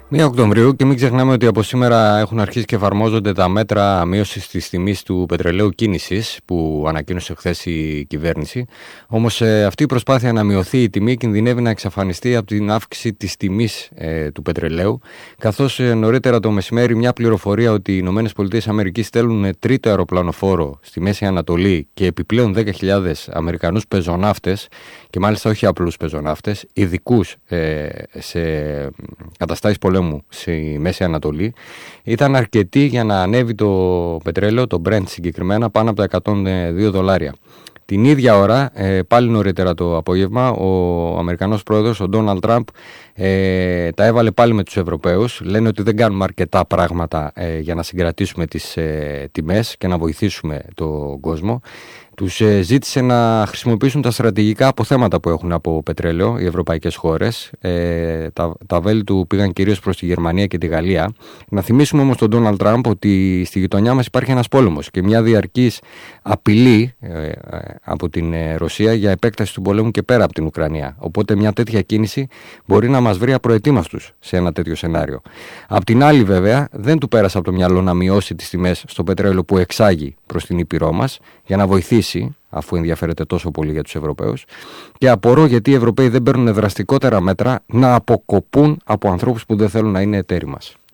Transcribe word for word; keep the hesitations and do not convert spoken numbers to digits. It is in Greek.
πρώτη Οκτωβρίου, και μην ξεχνάμε ότι από σήμερα έχουν αρχίσει και εφαρμόζονται τα μέτρα μείωσης της τιμής του πετρελαίου κίνησης που ανακοίνωσε χθες η κυβέρνηση. Όμως αυτή η προσπάθεια να μειωθεί η τιμή κινδυνεύει να εξαφανιστεί από την αύξηση της τιμής ε, του πετρελαίου, καθώς ε, νωρίτερα το μεσημέρι μια πληροφορία ότι οι ΗΠΑ στέλνουν τρίτο αεροπλανοφόρο στη Μέση Ανατολή και επιπλέον δέκα χιλιάδες Αμερικανούς πεζοναύτες, και μάλιστα όχι απλούς πεζοναύτες, ειδικούς ε, σε καταστάσεις πολέμου στη Μέση Ανατολή, ήταν αρκετή για να ανέβει το πετρέλαιο, το Brent συγκεκριμένα, πάνω από τα εκατόν δύο δολάρια. Την ίδια ώρα, ε, πάλι νωρίτερα το απόγευμα, ο Αμερικανός πρόεδρος, ο Ντόναλντ Τραμπ, ε, τα έβαλε πάλι με τους Ευρωπαίους. Λένε ότι δεν κάνουμε αρκετά πράγματα ε, για να συγκρατήσουμε τις ε, τιμές και να βοηθήσουμε τον κόσμο. Τους ε, ζήτησε να χρησιμοποιήσουν τα στρατηγικά αποθέματα που έχουν από πετρέλαιο οι ευρωπαϊκές χώρες. Ε, τα, τα βέλη του πήγαν κυρίως προς τη Γερμανία και τη Γαλλία. Να θυμίσουμε όμως τον Ντόναλντ Τραμπ ότι στη γειτονιά μας υπάρχει ένας πόλεμος και μια διαρκής απειλή ε, από την ε, Ρωσία για επέκταση του πολέμου και πέρα από την Ουκρανία. Οπότε μια τέτοια κίνηση μπορεί να μας βρει απροετοίμαστους σε ένα τέτοιο σενάριο. Απ' την άλλη, βέβαια, δεν του πέρασε από το μυαλό να μειώσει τις τιμές στο πετρέλαιο που εξάγει προς την Ήπειρό μας για να βοηθήσει, αφού ενδιαφέρεται τόσο πολύ για τους Ευρωπαίους, και απορώ γιατί οι Ευρωπαίοι δεν παίρνουν δραστικότερα μέτρα να αποκοπούν από ανθρώπους που δεν θέλουν να είναι εταίροι μας.